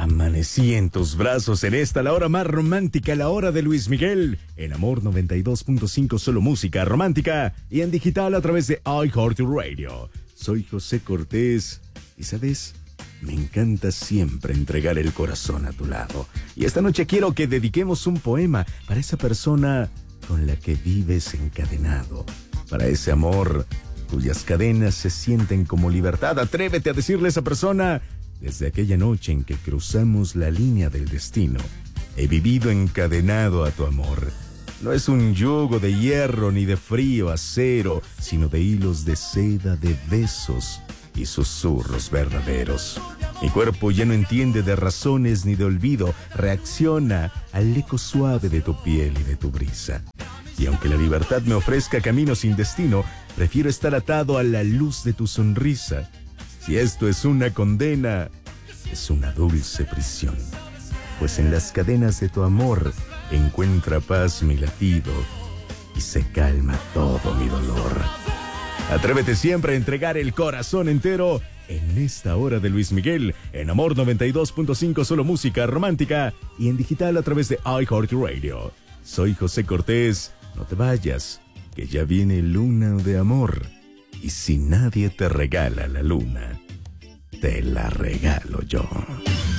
Amanecí en tus brazos en esta, la hora más romántica, la hora de Luis Miguel. En Amor 92.5, solo música romántica. Y en digital a través de iHeartRadio. Soy José Cortés. Y ¿sabes? Me encanta siempre entregar el corazón a tu lado. Y esta noche quiero que dediquemos un poema para esa persona con la que vives encadenado. Para ese amor cuyas cadenas se sienten como libertad. Atrévete a decirle a esa persona: desde aquella noche en que cruzamos la línea del destino, he vivido encadenado a tu amor. No es un yugo de hierro ni de frío acero, sino de hilos de seda, de besos y susurros verdaderos. Mi cuerpo ya no entiende de razones ni de olvido, reacciona al eco suave de tu piel y de tu brisa. Y aunque la libertad me ofrezca caminos sin destino, prefiero estar atado a la luz de tu sonrisa. Si esto es una condena, es una dulce prisión, pues en las cadenas de tu amor encuentra paz mi latido y se calma todo mi dolor. Atrévete siempre a entregar el corazón entero en esta hora de Luis Miguel, en Amor 92.5, solo música romántica, y en digital a través de iHeartRadio. Soy José Cortés, no te vayas, que ya viene Luna de Amor. Y si nadie te regala la luna, te la regalo yo.